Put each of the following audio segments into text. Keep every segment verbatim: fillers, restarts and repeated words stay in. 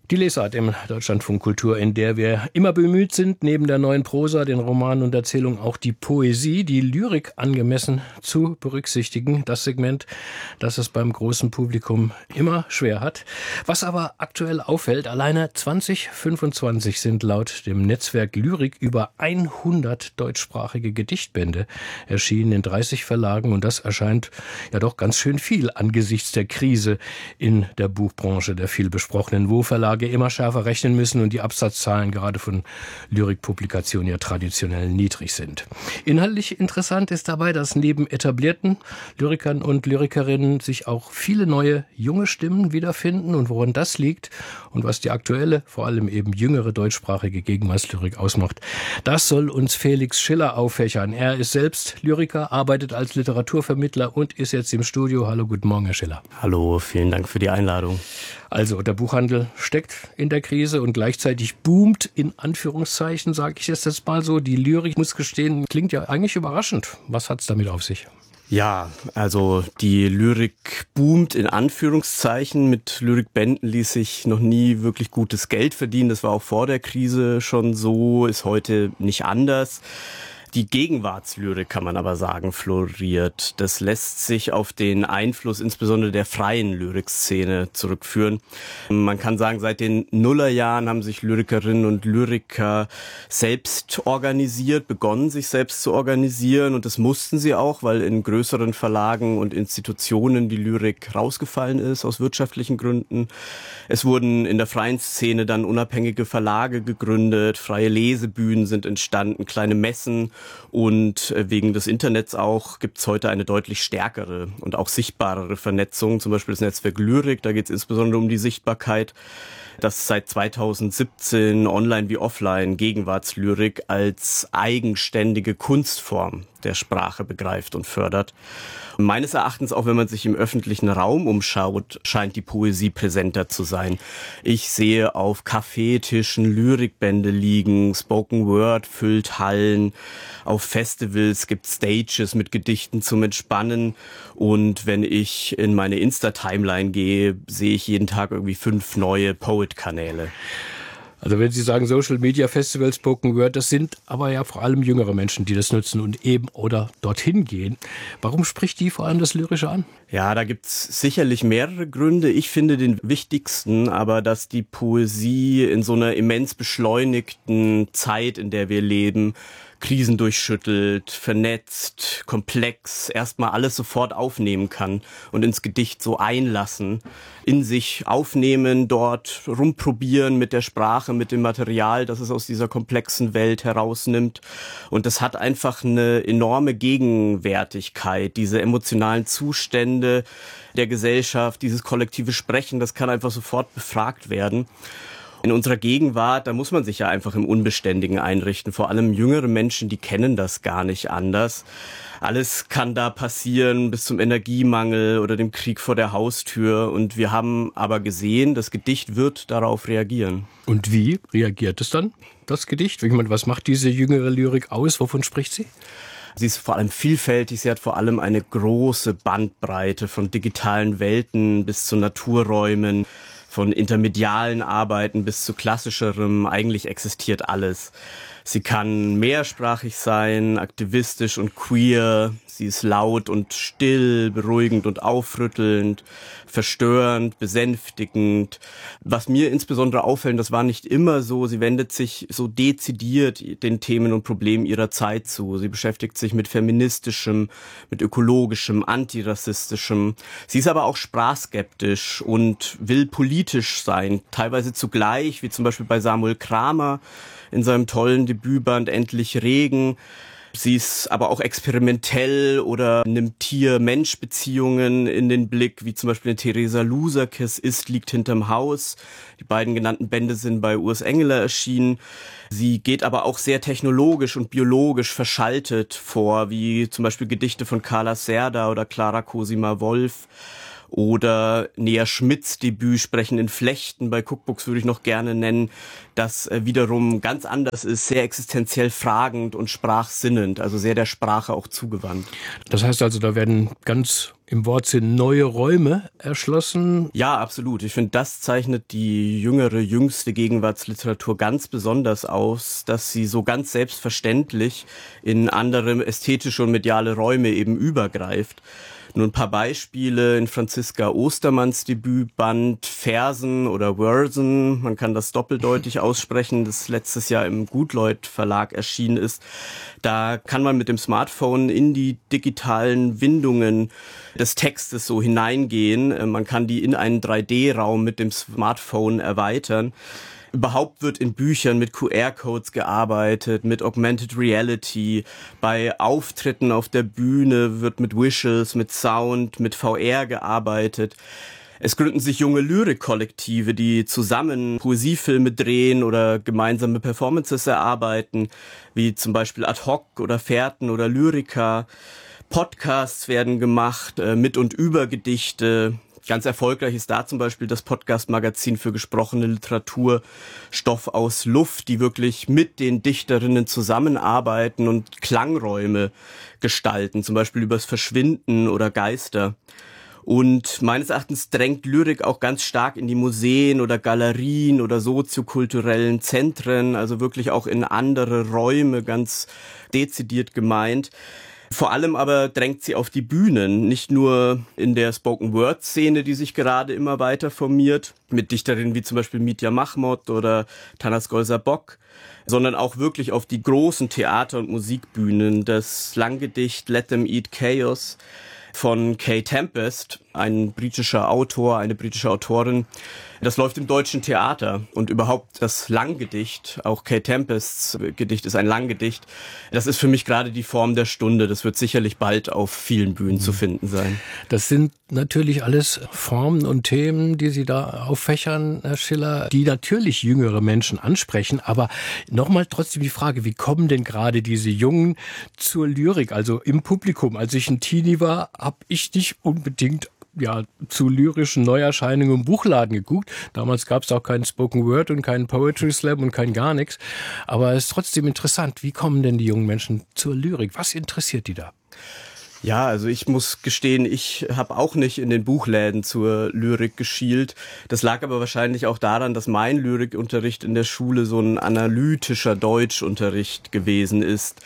Die Lesart im Deutschlandfunk Kultur, in der wir immer bemüht sind, neben der neuen Prosa, den Romanen und Erzählungen auch die Poesie, die Lyrik angemessen zu berücksichtigen. Das Segment, das es beim großen Publikum immer schwer hat. Was aber aktuell auffällt, alleine zwanzig fünfundzwanzig sind laut dem Netzwerk Lyrik über hundert deutschsprachige Gedichtbände erschienen in dreißig Verlagen. Und das erscheint ja doch ganz schön viel angesichts der Krise in der Buchbranche, der viel besprochenen, wo Verlage immer schärfer rechnen müssen und die Absatzzahlen gerade von Lyrikpublikationen ja traditionell niedrig sind. Inhaltlich interessant ist dabei, dass neben etablierten Lyrikern und Lyrikerinnen sich auch viele neue junge Stimmen wiederfinden, und woran das liegt und was die aktuelle, vor allem eben jüngere deutschsprachige Gegenwartslyrik ausmacht, das soll uns Felix Schiller auffächern. Er ist selbst Lyriker, arbeitet als Literaturvermittler und ist jetzt im Studio. Hallo, guten Morgen, Herr Schiller. Hallo, vielen Dank für die Einladung. Also, der Buchhandel steckt in der Krise und gleichzeitig boomt, in Anführungszeichen, sage ich jetzt, jetzt mal so. Die Lyrik, muss gestehen, klingt ja eigentlich überraschend. Was hat's damit auf sich? Ja, also die Lyrik boomt in Anführungszeichen. Mit Lyrikbänden ließ sich noch nie wirklich gutes Geld verdienen. Das war auch vor der Krise schon so, ist heute nicht anders. Die Gegenwartslyrik, kann man aber sagen, floriert. Das lässt sich auf den Einfluss insbesondere der freien Lyrikszene zurückführen. Man kann sagen, seit den Nullerjahren haben sich Lyrikerinnen und Lyriker selbst organisiert, begonnen sich selbst zu organisieren, und das mussten sie auch, weil in größeren Verlagen und Institutionen die Lyrik rausgefallen ist aus wirtschaftlichen Gründen. Es wurden in der freien Szene dann unabhängige Verlage gegründet, freie Lesebühnen sind entstanden, kleine Messen. Und wegen des Internets auch gibt es heute eine deutlich stärkere und auch sichtbarere Vernetzung, zum Beispiel das Netzwerk Lyrik. Da geht es insbesondere um die Sichtbarkeit, dass seit zweitausendsiebzehn online wie offline Gegenwartslyrik als eigenständige Kunstform der Sprache begreift und fördert. Und meines Erachtens, auch wenn man sich im öffentlichen Raum umschaut, scheint die Poesie präsenter zu sein. Ich sehe auf Kaffeetischen Lyrikbände liegen, Spoken Word füllt Hallen, auf Festivals gibt es Stages mit Gedichten zum Entspannen, und wenn ich in meine Insta-Timeline gehe, sehe ich jeden Tag irgendwie fünf neue Poet-Kanäle. Also wenn Sie sagen Social Media Festivals, Spoken Word, das sind aber ja vor allem jüngere Menschen, die das nutzen und eben oder dorthin gehen. Warum spricht die vor allem das Lyrische an? Ja, da gibt's sicherlich mehrere Gründe. Ich finde den wichtigsten aber, dass die Poesie in so einer immens beschleunigten Zeit, in der wir leben, Krisen durchschüttelt, vernetzt, komplex, erstmal alles sofort aufnehmen kann und ins Gedicht so einlassen, in sich aufnehmen, dort rumprobieren mit der Sprache, mit dem Material, das es aus dieser komplexen Welt herausnimmt. Und das hat einfach eine enorme Gegenwärtigkeit, diese emotionalen Zustände der Gesellschaft, dieses kollektive Sprechen, das kann einfach sofort befragt werden. In unserer Gegenwart, da muss man sich ja einfach im Unbeständigen einrichten. Vor allem jüngere Menschen, die kennen das gar nicht anders. Alles kann da passieren, bis zum Energiemangel oder dem Krieg vor der Haustür. Und wir haben aber gesehen, das Gedicht wird darauf reagieren. Und wie reagiert es dann, das Gedicht? Ich meine, was macht diese jüngere Lyrik aus? Wovon spricht sie? Sie ist vor allem vielfältig, sie hat vor allem eine große Bandbreite von digitalen Welten bis zu Naturräumen, von intermedialen Arbeiten bis zu klassischerem. Eigentlich existiert alles. Sie kann mehrsprachig sein, aktivistisch und queer. Sie ist laut und still, beruhigend und aufrüttelnd, verstörend, besänftigend. Was mir insbesondere auffällt, das war nicht immer so, sie wendet sich so dezidiert den Themen und Problemen ihrer Zeit zu. Sie beschäftigt sich mit feministischem, mit ökologischem, antirassistischem. Sie ist aber auch sprachskeptisch und will politisch sein, teilweise zugleich, wie zum Beispiel bei Samuel Kramer in seinem tollen Debütband Endlich Regen. Sie ist aber auch experimentell oder nimmt Tier-Mensch-Beziehungen in den Blick, wie zum Beispiel in Theresa Lusakes Ist, liegt hinterm Haus. Die beiden genannten Bände sind bei Urs Engeler erschienen. Sie geht aber auch sehr technologisch und biologisch verschaltet vor, wie zum Beispiel Gedichte von Carla Serda oder Clara Cosima Wolf. Oder Nea Schmidts Debüt Sprechen in Flechten bei Cookbooks würde ich noch gerne nennen, das wiederum ganz anders ist, sehr existenziell fragend und sprachsinnend, also sehr der Sprache auch zugewandt. Das heißt also, da werden ganz im Wortsinn neue Räume erschlossen? Ja, absolut. Ich finde, das zeichnet die jüngere, jüngste Gegenwartsliteratur ganz besonders aus, dass sie so ganz selbstverständlich in andere ästhetische und mediale Räume eben übergreift. Nur ein paar Beispiele in Franziska Ostermanns Debütband Versen oder Versen, man kann das doppeldeutig aussprechen, das letztes Jahr im Gutleut Verlag erschienen ist. Da kann man mit dem Smartphone in die digitalen Windungen des Textes so hineingehen. Man kann die in einen drei D Raum mit dem Smartphone erweitern. Überhaupt wird in Büchern mit Q R-Codes gearbeitet, mit Augmented Reality. Bei Auftritten auf der Bühne wird mit Visuals, mit Sound, mit V R gearbeitet. Es gründen sich junge Lyrikkollektive, die zusammen Poesiefilme drehen oder gemeinsame Performances erarbeiten, wie zum Beispiel Ad hoc oder Fährten oder Lyrica. Podcasts werden gemacht, mit und über Gedichte. Ganz erfolgreich ist da zum Beispiel das Podcast-Magazin für gesprochene Literatur Stoff aus Luft, die wirklich mit den Dichterinnen zusammenarbeiten und Klangräume gestalten, zum Beispiel übers Verschwinden oder Geister. Und meines Erachtens drängt Lyrik auch ganz stark in die Museen oder Galerien oder soziokulturellen Zentren, also wirklich auch in andere Räume, ganz dezidiert gemeint. Vor allem aber drängt sie auf die Bühnen, nicht nur in der Spoken-Word-Szene, die sich gerade immer weiter formiert, mit Dichterinnen wie zum Beispiel Mitya Mahmod oder Tanas Golsabok, sondern auch wirklich auf die großen Theater- und Musikbühnen. Das Langgedicht Let Them Eat Chaos von Kay Tempest, ein britischer Autor, eine britische Autorin. Das läuft im Deutschen Theater und überhaupt das Langgedicht, auch Kay Tempests Gedicht ist ein Langgedicht, das ist für mich gerade die Form der Stunde. Das wird sicherlich bald auf vielen Bühnen mhm. zu finden sein. Das sind natürlich alles Formen und Themen, die Sie da auffächern, Herr Schiller, die natürlich jüngere Menschen ansprechen. Aber nochmal trotzdem die Frage, wie kommen denn gerade diese Jungen zur Lyrik, also im Publikum? Als ich ein Teenie war, habe ich nicht unbedingt ja, zu lyrischen Neuerscheinungen im Buchladen geguckt. Damals gab es auch keinen Spoken Word und keinen Poetry Slam und kein gar nichts. Aber es ist trotzdem interessant, wie kommen denn die jungen Menschen zur Lyrik? Was interessiert die da? Ja, also ich muss gestehen, ich habe auch nicht in den Buchläden zur Lyrik geschielt. Das lag aber wahrscheinlich auch daran, dass mein Lyrikunterricht in der Schule so ein analytischer Deutschunterricht gewesen ist.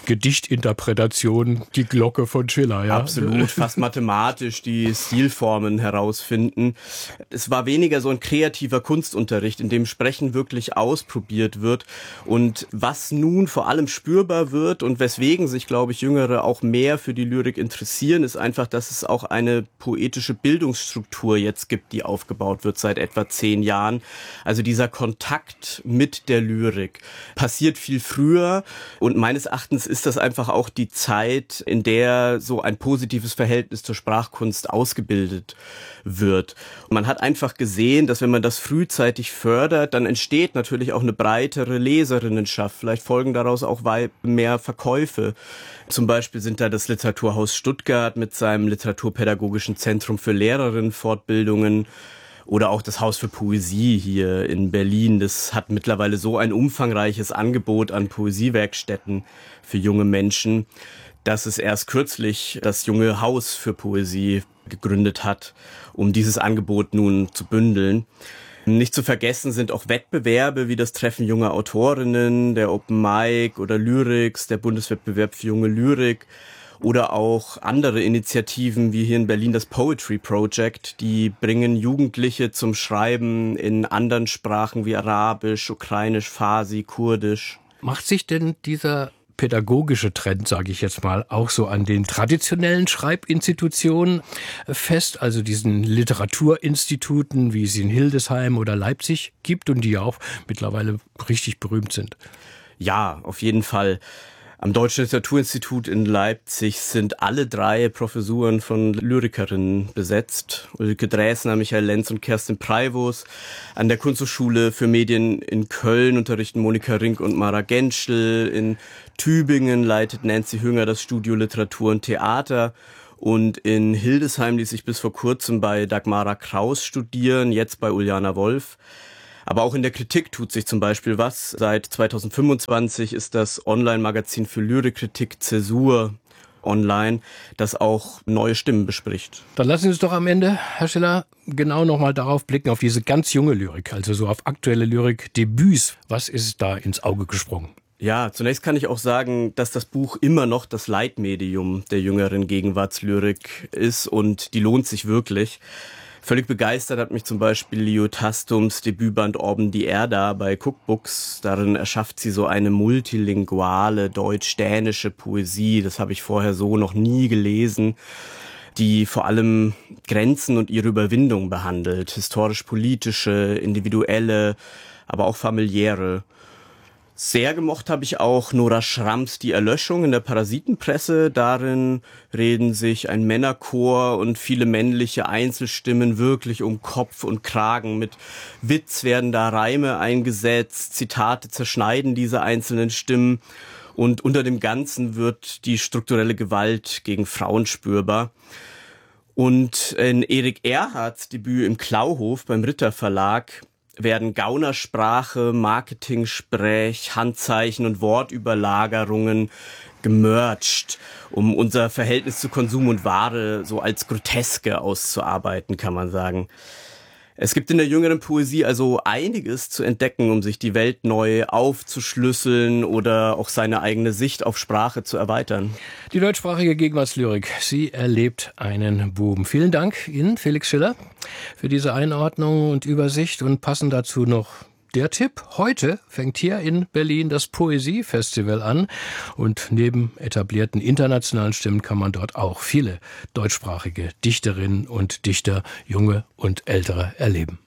Gedichtinterpretation, die Glocke von Schiller, ja. Absolut, fast mathematisch die Stilformen herausfinden. Es war weniger so ein kreativer Kunstunterricht, in dem Sprechen wirklich ausprobiert wird. Und was nun vor allem spürbar wird und weswegen sich, glaube ich, Jüngere auch mehr für die Lyrik interessieren, ist einfach, dass es auch eine poetische Bildungsstruktur jetzt gibt, die aufgebaut wird seit etwa zehn Jahren. Also dieser Kontakt mit der Lyrik passiert viel früher und meines Erachtens ist das einfach auch die Zeit, in der so ein positives Verhältnis zur Sprachkunst ausgebildet wird. Und man hat einfach gesehen, dass wenn man das frühzeitig fördert, dann entsteht natürlich auch eine breitere Leserinnenschaft. Vielleicht folgen daraus auch mehr Verkäufe. Zum Beispiel sind da das Literaturhaus Stuttgart mit seinem Literaturpädagogischen Zentrum für Lehrerinnenfortbildungen oder auch das Haus für Poesie hier in Berlin. Das hat mittlerweile so ein umfangreiches Angebot an Poesiewerkstätten für junge Menschen, dass es erst kürzlich das junge Haus für Poesie gegründet hat, um dieses Angebot nun zu bündeln. Nicht zu vergessen sind auch Wettbewerbe wie das Treffen junger Autorinnen, der Open Mic oder Lyrics, der Bundeswettbewerb für junge Lyrik oder auch andere Initiativen wie hier in Berlin das Poetry Project, die bringen Jugendliche zum Schreiben in anderen Sprachen wie Arabisch, Ukrainisch, Farsi, Kurdisch. Macht sich denn dieser pädagogische Trend, sage ich jetzt mal, auch so an den traditionellen Schreibinstitutionen fest, also diesen Literaturinstituten, wie es in Hildesheim oder Leipzig gibt und die ja auch mittlerweile richtig berühmt sind? Ja, auf jeden Fall. Am Deutschen Literaturinstitut in Leipzig sind alle drei Professuren von Lyrikerinnen besetzt. Ulrike Dräsner, Michael Lenz und Kerstin Preivos. An der Kunsthochschule für Medien in Köln unterrichten Monika Rink und Mara Genschel. In Tübingen leitet Nancy Hünger das Studio Literatur und Theater. Und in Hildesheim ließ ich bis vor kurzem bei Dagmara Kraus studieren, jetzt bei Uljana Wolf. Aber auch in der Kritik tut sich zum Beispiel was. Seit zweitausendfünfundzwanzig ist das Online-Magazin für Lyrikkritik Zäsur online, das auch neue Stimmen bespricht. Dann lassen Sie uns doch am Ende, Herr Schiller, genau nochmal darauf blicken, auf diese ganz junge Lyrik, also so auf aktuelle Lyrik-Debüts. Was ist da ins Auge gesprungen? Ja, zunächst kann ich auch sagen, dass das Buch immer noch das Leitmedium der jüngeren Gegenwartslyrik ist und die lohnt sich wirklich. Völlig begeistert hat mich zum Beispiel Leo Tastums Debütband Orben die Erda bei Cookbooks. Darin erschafft sie so eine multilinguale deutsch-dänische Poesie. Das habe ich vorher so noch nie gelesen, die vor allem Grenzen und ihre Überwindung behandelt. Historisch-politische, individuelle, aber auch familiäre. Sehr gemocht habe ich auch Nora Schramms Die Erlöschung in der Parasitenpresse. Darin reden sich ein Männerchor und viele männliche Einzelstimmen wirklich um Kopf und Kragen. Mit Witz werden da Reime eingesetzt, Zitate zerschneiden diese einzelnen Stimmen. Und unter dem Ganzen wird die strukturelle Gewalt gegen Frauen spürbar. Und in Erik Erhards Debüt im Klauhof beim Ritter Verlag werden Gaunersprache, Marketing-Sprech, Handzeichen und Wortüberlagerungen gemerged, um unser Verhältnis zu Konsum und Ware so als Groteske auszuarbeiten, kann man sagen. Es gibt in der jüngeren Poesie also einiges zu entdecken, um sich die Welt neu aufzuschlüsseln oder auch seine eigene Sicht auf Sprache zu erweitern. Die deutschsprachige Gegenwartslyrik, sie erlebt einen Boom. Vielen Dank Ihnen, Felix Schiller, für diese Einordnung und Übersicht und passend dazu noch der Tipp. Heute fängt hier in Berlin das Poesiefestival an und neben etablierten internationalen Stimmen kann man dort auch viele deutschsprachige Dichterinnen und Dichter, junge und ältere, erleben.